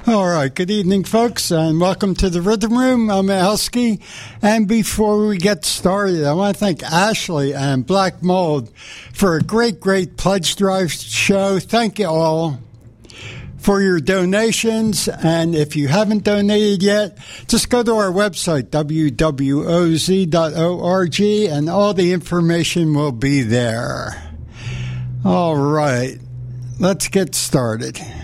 All right, good evening, folks, and welcome to the Rhythm Room. I'm Alski, and before we get started, I want to thank Ashley and Black Mold for a great Pledge Drive show. Thank you all for your donations, and if you haven't donated yet, just go to our website, wwoz.org, and all the information will be there. All right, let's get started.